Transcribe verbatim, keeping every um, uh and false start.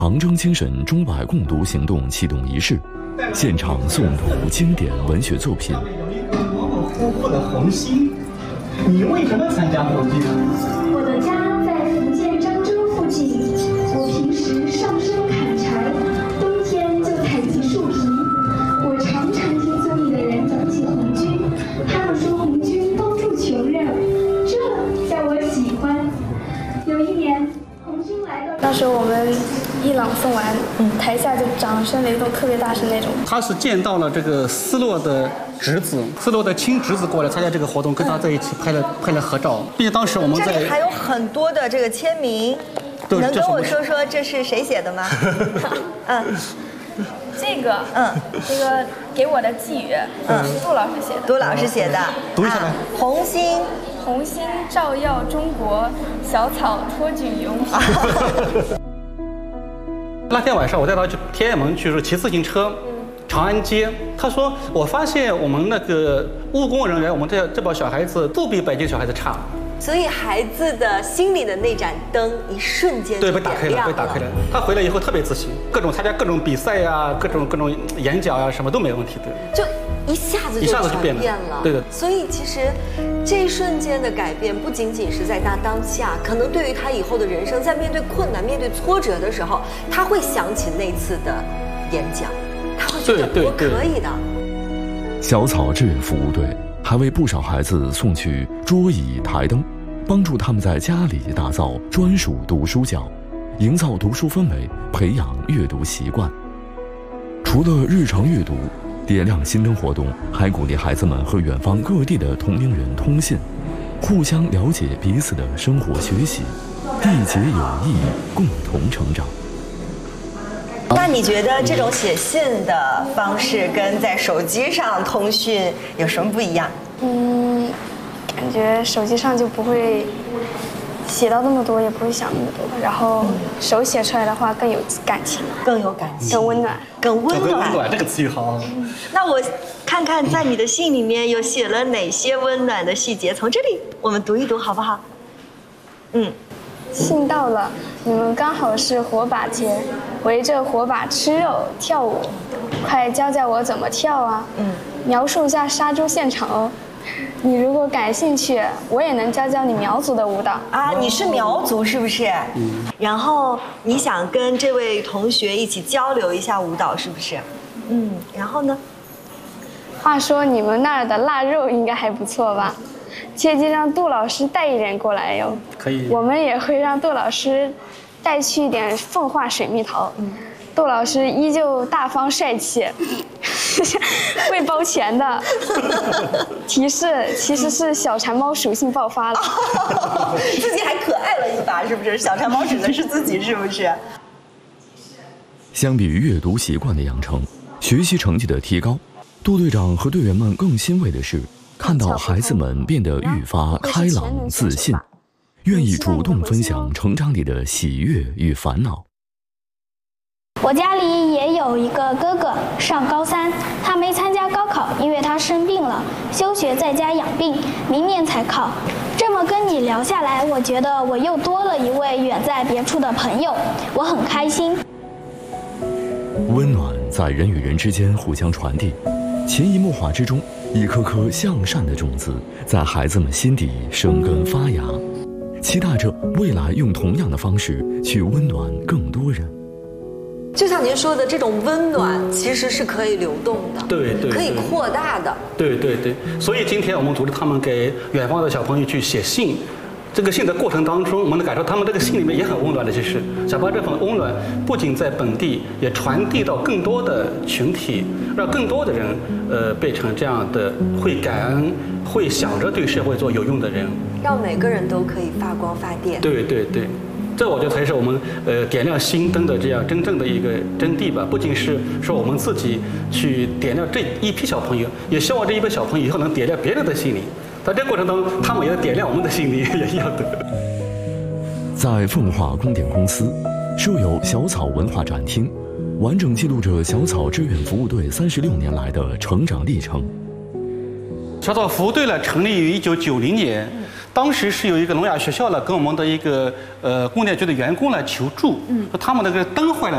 长征精神中外共读行动启动仪式，现场诵读经典文学作品。 有一个模模糊糊的红心，你为什么参加红军？ 我的家在福建漳州附近，我平时上山砍柴，冬天就采集树皮。我常常听村里的人讲起红军，他们说红军帮助穷人，这叫我喜欢。有一年，红军来到， 那时候我们一朗诵完，嗯，台下就掌声雷动，特别大声那种。 他是见到了这个斯洛的侄子，斯洛的亲侄子过来参加这个活动，跟他在一起拍了拍了合照，并且当时我们在这里还有很多的这个签名，能跟我说说这是谁写的吗？嗯， 这个，嗯，这个给我的寄语，嗯，是杜老师写的。 杜老师写的， 读一下来。 啊、红星， 红星照耀中国，小草托举永平。 那天晚上我带他去天安门，去骑自行车，长安街。他说：“我发现我们那个务工人员，我们这这帮小孩子不比北京小孩子差。” 所以孩子的心里的那盏灯，一瞬间对被打开了，被打开了。他回来以后特别自信，各种参加各种比赛呀、各种各种演讲呀、什么都没问题的。 就一下子就一下子就变了。对的。 所以其实这一瞬间的改变，不仅仅是在他当下，可能对于他以后的人生，在面对困难、面对挫折的时候，他会想起那次的演讲，他会觉得我可以的。 小草志愿服务队还为不少孩子送去桌椅台灯，帮助他们在家里打造专属读书角，营造读书氛围，培养阅读习惯。除了日常阅读，点亮心灯活动还鼓励孩子们和远方各地的同龄人通信，互相了解彼此的生活学习，缔结友谊，共同成长。 那你觉得这种写信的方式跟在手机上通讯有什么不一样？ 嗯，感觉手机上就不会写到那么多，也不会想那么多，然后手写出来的话更有感情， 更有感情， 更温暖， 更温暖。 温暖这个词语好。 那我看看在你的信里面有写了哪些温暖的细节，从这里我们读一读好不好？嗯。 信到了，你们刚好是火把节，围着火把吃肉跳舞，快教教我怎么跳啊！嗯，描述一下杀猪现场哦。你如果感兴趣，我也能教教你苗族的舞蹈啊。你是苗族是不是？嗯。然后你想跟这位同学一起交流一下舞蹈是不是？嗯。然后呢？ 话说你们那儿的腊肉应该还不错吧？切记让杜老师带一点过来哟。 可以。 我们也会让杜老师带去一点奉化水蜜桃。嗯。杜老师依旧大方帅气，会包钱的。提示其实是小馋猫属性爆发了。 自己还可爱了一把，是不是？小馋猫指的是自己，是不是？ 相比于阅读习惯的养成，学习成绩的提高，杜队长和队员们更欣慰的是，看到孩子们变得愈发开朗自信，愿意主动分享成长里的喜悦与烦恼。 我家里也有一个哥哥，上高三，他没参加高考，因为他生病了，休学在家养病，明年才考。这么跟你聊下来，我觉得我又多了一位远在别处的朋友，我很开心。 温暖在人与人之间互相传递，潜移默化之中，一颗颗向善的种子在孩子们心底生根发芽，期待着未来用同样的方式去温暖更多人。 就像您说的，这种温暖其实是可以流动的， 对 对, 对， 可以扩大的。 对对对，所以今天我们组织他们给远方的小朋友去写信。这个信的过程当中，我们能感受他们这个信里面也很温暖的，其实想把这份温暖不仅在本地，也传递到更多的群体，让更多的人，呃，变成这样的会感恩、会想着对社会做有用的人， 让每个人都可以发光发电。 对对对，这我觉得才是我们呃点亮心灯的这样真正的一个真谛吧。不仅是说我们自己去点亮这一批小朋友，也希望这一批小朋友以后能点亮别人的心灵。在这个过程当中，他们也要点亮我们的心灵，也一样的。 在奉化光电公司设有小草文化展厅，完整记录着小草志愿服务队三十六年来的成长历程。 小草服务队呢，成立于一九九零年，当时是有一个聋哑学校呢，跟我们的一个呃供电局的员工来求助，嗯，说他们那个灯坏了。